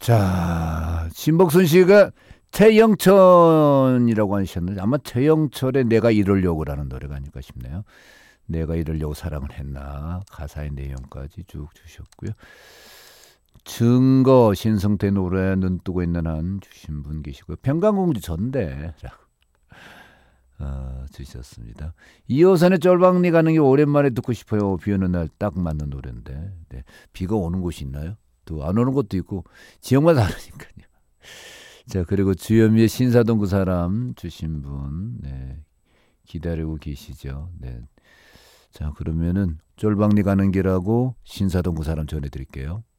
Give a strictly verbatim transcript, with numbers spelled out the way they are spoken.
자, 신복순 씨가 최영천이라고 하셨는데 아마 최영철의 내가 이러려고라는 노래가 아닐까 싶네요. 내가 이러려고 사랑을 했나 가사의 내용까지 쭉 주셨고요. 증거 신성태 노래 눈 뜨고 있는 한 주신 분 계시고요. 평강공주 전대 어, 주셨습니다. 이호선의 쫄방리 가는 게 오랜만에 듣고 싶어요. 비 오는 날 딱 맞는 노래인데 네. 비가 오는 곳이 있나요? 또 안 오는 곳도 있고 지역마다 다르니까요. 자, 그리고 주현미의 신사동 그 사람 주신 분 네. 기다리고 계시죠. 네. 자, 그러면은 쫄방리 가는 길하고 신사동 그 사람 전해드릴게요.